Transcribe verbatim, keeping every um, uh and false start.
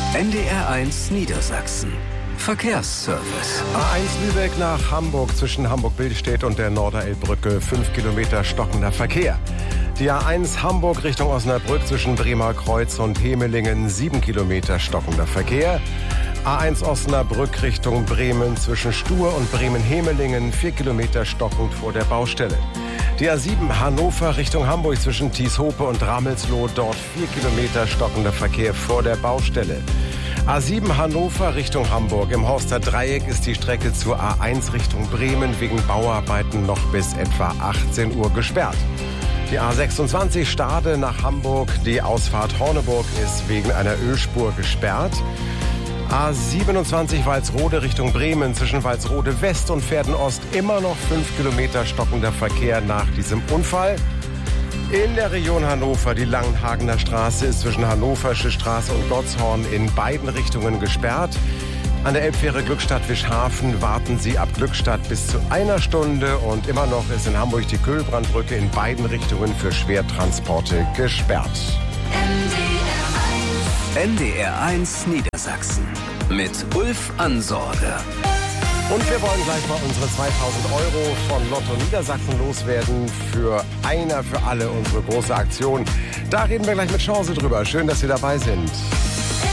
N D R eins Niedersachsen. Verkehrsservice. A eins Lübeck nach Hamburg zwischen Hamburg-Billstedt und der Norderelbbrücke. Fünf Kilometer stockender Verkehr. Die A eins Hamburg Richtung Osnabrück zwischen Bremer Kreuz und Hemelingen. Sieben Kilometer stockender Verkehr. A eins Osnabrück Richtung Bremen zwischen Stur und Bremen-Hemelingen. Vier Kilometer stockend vor der Baustelle. Die A sieben Hannover Richtung Hamburg zwischen Tieshope und Ramelsloh. Dort vier Kilometer stockender Verkehr vor der Baustelle. A sieben Hannover Richtung Hamburg. Im Horster Dreieck ist die Strecke zur A eins Richtung Bremen wegen Bauarbeiten noch bis etwa achtzehn Uhr gesperrt. Die A sechsundzwanzig Stade nach Hamburg. Die Ausfahrt Horneburg ist wegen einer Ölspur gesperrt. A siebenundzwanzig Walsrode Richtung Bremen zwischen Walsrode West und Verden-Ost immer noch fünf Kilometer stockender Verkehr nach diesem Unfall. In der Region Hannover, die Langenhagener Straße ist zwischen Hannoversche Straße und Gottshorn in beiden Richtungen gesperrt. An der Elbfähre Glückstadt-Wischhafen warten Sie ab Glückstadt bis zu einer Stunde und immer noch ist in Hamburg die Kühlbrandbrücke in beiden Richtungen für Schwertransporte gesperrt. N D R eins Niedersachsen mit Ulf Ansorge. Und wir wollen gleich mal unsere zweitausend Euro von Lotto Niedersachsen loswerden für einer für alle unsere große Aktion. Da reden wir gleich mit Chance drüber. Schön, dass Sie dabei sind.